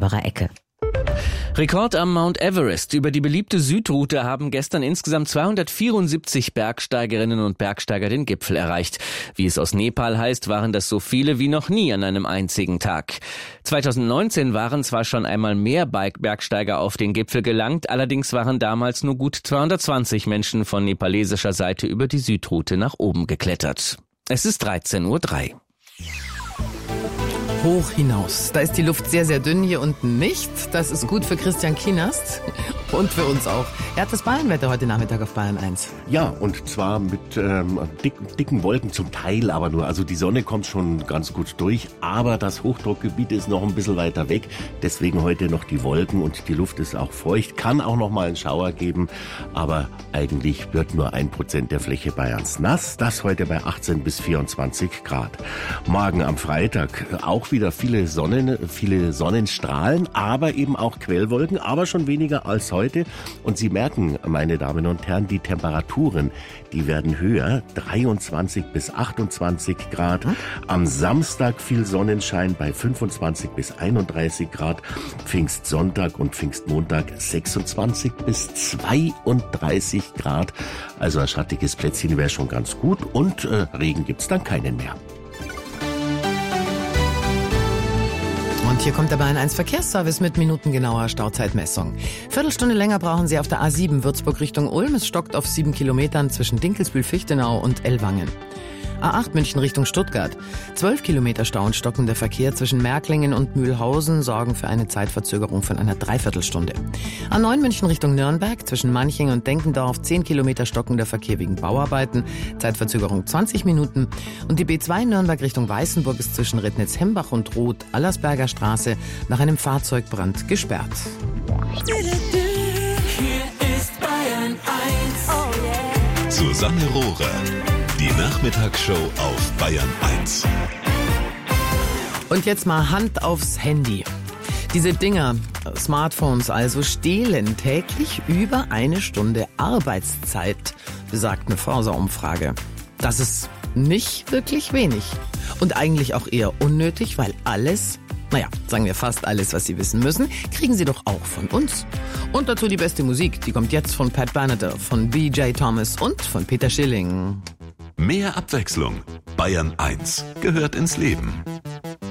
Weberer Ecke. Rekord am Mount Everest. Über die beliebte Südroute haben gestern insgesamt 274 Bergsteigerinnen und Bergsteiger den Gipfel erreicht. Wie es aus Nepal heißt, waren das so viele wie noch nie an einem einzigen Tag. 2019 waren zwar schon einmal mehr Bergsteiger auf den Gipfel gelangt, allerdings waren damals nur gut 220 Menschen von nepalesischer Seite über die Südroute nach oben geklettert. Es ist 13:03 Uhr. Hoch hinaus. Da ist die Luft sehr, sehr dünn, hier unten nicht. Das ist gut für Christian Kienast und für uns auch. Er hat das Bayernwetter heute Nachmittag auf Bayern 1. Ja, und zwar mit dicken Wolken zum Teil, aber nur. Also die Sonne kommt schon ganz gut durch, aber das Hochdruckgebiet ist noch ein bisschen weiter weg. Deswegen heute noch die Wolken und die Luft ist auch feucht. Kann auch noch mal einen Schauer geben, aber eigentlich wird nur 1% der Fläche Bayerns nass. Das heute bei 18 bis 24 Grad. Morgen am Freitag auch wieder viele Sonnenstrahlen, aber eben auch Quellwolken, aber schon weniger als heute. Und Sie merken, meine Damen und Herren, die Temperaturen, die werden höher, 23 bis 28 Grad. Am Samstag viel Sonnenschein bei 25 bis 31 Grad. Pfingstsonntag und Pfingstmontag 26 bis 32 Grad. Also ein schattiges Plätzchen wäre schon ganz gut und Regen gibt's dann keinen mehr. Und hier kommt der Bayern 1 Verkehrsservice mit minutengenauer Stauzeitmessung. Viertelstunde länger brauchen Sie auf der A7 Würzburg Richtung Ulm. Es stockt auf 7 Kilometern zwischen Dinkelsbühl-Fichtenau und Ellwangen. A8 München Richtung Stuttgart. 12 Kilometer Stau und stockender Verkehr zwischen Märklingen und Mühlhausen sorgen für eine Zeitverzögerung von einer Dreiviertelstunde. A9 München Richtung Nürnberg. Zwischen Manching und Denkendorf 10 Kilometer stockender Verkehr wegen Bauarbeiten. Zeitverzögerung 20 Minuten. Und die B2 Nürnberg Richtung Weißenburg ist zwischen Rednitz-Hembach und Roth-Allersberger Straße nach einem Fahrzeugbrand gesperrt. Hier ist Bayern 1. Oh yeah. Susanne Rohrer. Die Nachmittagsshow auf Bayern 1. Und jetzt mal Hand aufs Handy. Diese Dinger, Smartphones also, stehlen täglich über eine Stunde Arbeitszeit, besagt eine Forsa-Umfrage. Das ist nicht wirklich wenig. Und eigentlich auch eher unnötig, weil alles, sagen wir fast alles, was Sie wissen müssen, kriegen Sie doch auch von uns. Und dazu die beste Musik, die kommt jetzt von Pat Benatar, von BJ Thomas und von Peter Schilling. Mehr Abwechslung. Bayern 1 gehört ins Leben.